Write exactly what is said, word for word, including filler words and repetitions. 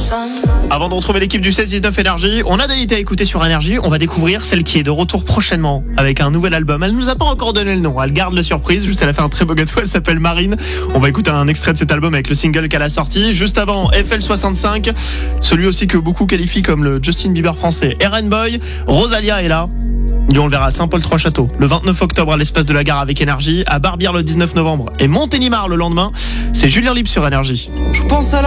Avant de retrouver l'équipe du seize dix-neuf Énergie, on a des à écouter sur Énergie. On va découvrir celle qui est de retour prochainement avec un nouvel album. Elle nous a pas encore donné le nom, elle garde la surprise. Juste, elle a fait un très beau gâteau, elle s'appelle Marine. On va écouter un extrait de cet album avec le single qu'elle a sorti. Juste avant, F L soixante-cinq, celui aussi que beaucoup qualifient comme le Justin Bieber français, R and Boy. Rosalia est là. Et on le verra à Saint-Paul-Trois-Châteaux le vingt-neuf octobre à l'espace de la Gare avec Énergie, à Barbière le dix-neuf novembre et Montélimar le lendemain. C'est Julien Libre sur Énergie. Je pense à la